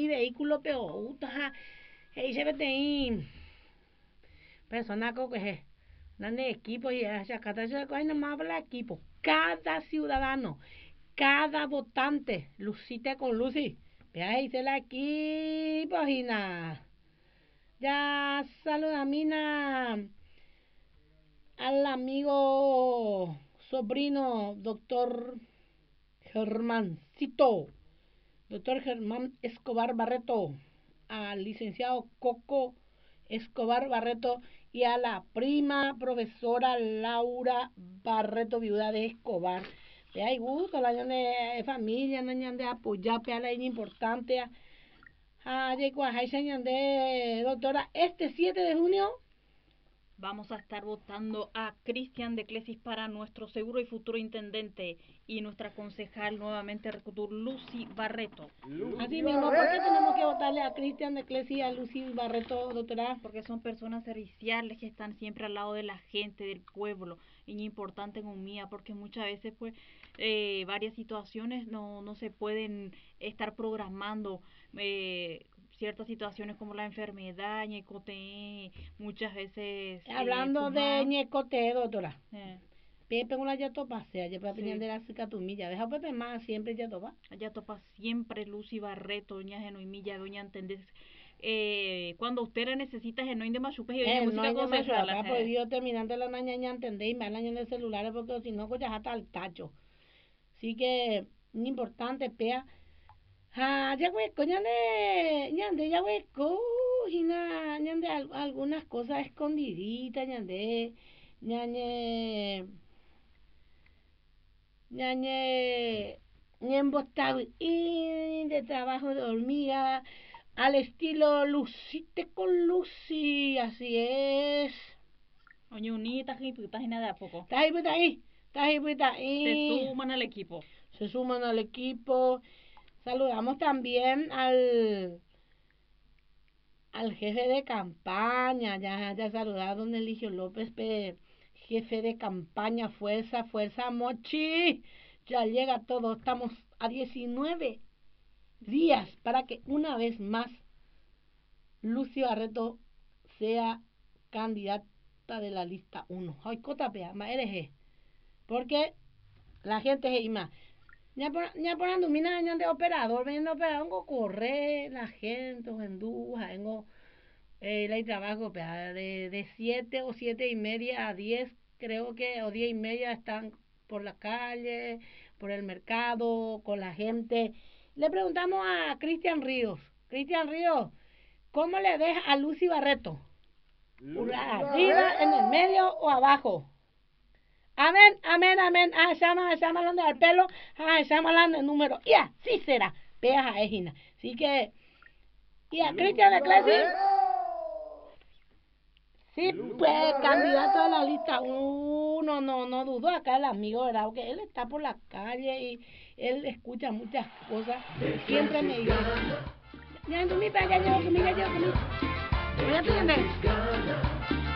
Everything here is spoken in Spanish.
y vehículo peor, y se vete ahí, persona que de equipo y acá no nomás habla equipo, cada ciudadano, cada votante, lucite con Lucy, vea dice el equipo, Gina. Ya saluda Mina al amigo sobrino doctor Germancito, doctor Germán Escobar Barreto, al licenciado Coco Escobar Barreto y a la prima profesora Laura Barreto, viuda de Escobar. De ahí gusto, la de familia, la de apoyar, la importante. Doctora, este 7 de junio vamos a estar votando a Cristian de Clesis para nuestro seguro y futuro intendente y nuestra concejal nuevamente Lucy Barreto. Así mismo, ¿por qué tenemos que votarle a Cristian de Clesis y a Lucy Barreto, doctora? Porque son personas serviciales que están siempre al lado de la gente, del pueblo, y importante en Umía, porque muchas veces pues varias situaciones no se pueden estar programando. Ciertas situaciones como la enfermedad, ñecote, muchas veces... Hablando de ñecote, doctora. Pepe una ya topa, sea, ya para tener de la cicatumilla. Deja Pepe más siempre ya topa. Ya topa siempre Lucy Barreto, doña Genoimilla, doña Entendés. Cuando usted la necesita, Genoim de Machupe y doña música concejal. Acá prohibido terminando la naña entendés y me hablan en el celular porque si no, pues ya está al tacho. Así que, importante, pea. Ya hueco, ñande, ya hueco, ñande, algunas cosas escondiditas, ñande, embotado y de trabajo de hormiga, al estilo Lucite con Lucy, así es. Oye, unita, página de a poco. Está ahí. Se suman al equipo. Saludamos también al jefe de campaña, ya saludado a don Eligio López, jefe de campaña, fuerza Mochi, ya llega todo, estamos a 19 días para que una vez más Lucy Barreto sea candidata de la lista 1. Ay, cotapea, ma eres porque la gente es más. Ya por andumina de operador, vengo operador, correr la gente, enduja, vengo el trabajo de 7 o 7 y media a 10, creo que, o 10 y media están por la calle, por el mercado, con la gente. Le preguntamos a Cristian Ríos, ¿cómo le ves a Lucy Barreto? ¿Arriba, en el medio o abajo? Amén. Llama hablando del pelo, llama hablando del número. Ya, sí será. Veas a Egina. Así que, y a Cristian de Clesis. Sí, pues, candidato a la lista 1, no dudo. Acá el amigo, ¿verdad? Porque él está por la calle y él escucha muchas cosas. Siempre me dice, ya llegó conmigo. ¿Ya te entiendes?